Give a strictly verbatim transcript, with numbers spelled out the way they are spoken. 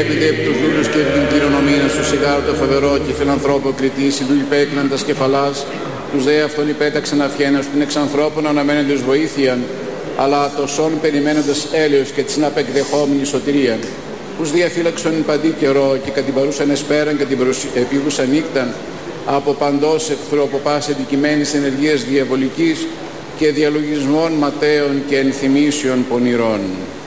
επιτέπτους δούλους και την κληρονομίνα σου σιγάρω το φοβερό και φιλανθρώπο κριτήσει του υπέκλαντας κεφαλάς, τους δε αυτόν υπέταξαν αυχένας την εξανθρώπων αναμένοντες βοήθειαν, αλλά το σόν περιμένοντας έλεος και την απεκδεχόμενη σωτηρία. Ους διαφύλαξον παντή καιρό και κατ' την παρούσαν εσπέραν και την επίγουσα νύκταν, από παντός εχθρό από πάση αντικειμένης ενεργείας διαβολικής και διαλογισμών ματέων και ενθυμίσεων πονηρών.